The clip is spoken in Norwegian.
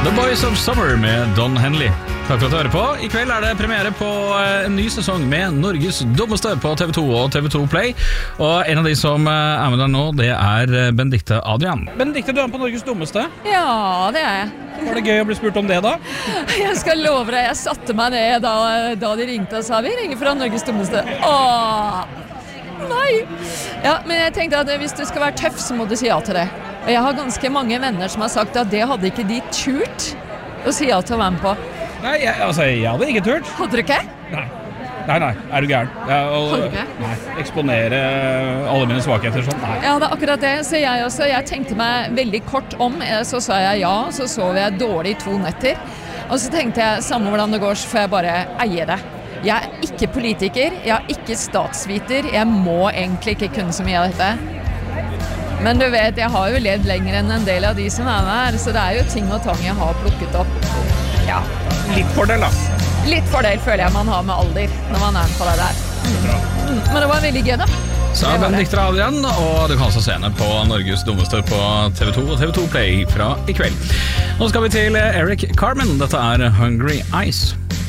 The Boys of Summer med Don Henley. Takk for at du hører på. I kveld det premiere på en ny sesong med Norges dummeste på TV2 og TV2 Play. Og en av de som med der nå, det Benedikte Adrian. Benedikte, du på Norges dummeste. Ja, det jeg. Var det gøy å bli spurt om det da? Jeg skal love deg, jeg satte meg ned da de ringte og sa vi ringer fra Norges dummeste. Åh, nei. Ja, men jeg tenkte at hvis du skal være tøff, så må du si ja til det. Og jeg har ganske mange venner som har sagt at det hadde ikke de turt å si ja til å være med på. Nei, jeg hadde ikke turt. Hadde du ikke? Nei, du gæren? Hadde du ikke? Nei, eksponere alle mine svakheter sånn, nei. Ja, det akkurat det, så jeg også. Jeg tenkte meg veldig kort om, så sa jeg ja, så sov jeg dårlig 2 netter. Og så tenkte jeg, samme hvordan det går, så får jeg bare eie det. Jeg ikke politiker, jeg ikke statsviter, jeg må egentlig ikke kunne så mye av dette. Men du vet, jeg har jo levd lenger enn en del av de som med her, så det jo ting og tang jeg har plukket opp. Ja. Litt fordel da. Litt fordel føler jeg man har med alder, når man med på det der. Men det var veldig gøy da. Så Benedikte Adrian, og du kan også se henne på Norges dummeste på TV2 og TV2 Play fra i kveld. Nå skal vi til Eric Carmen, dette Hungry Eyes.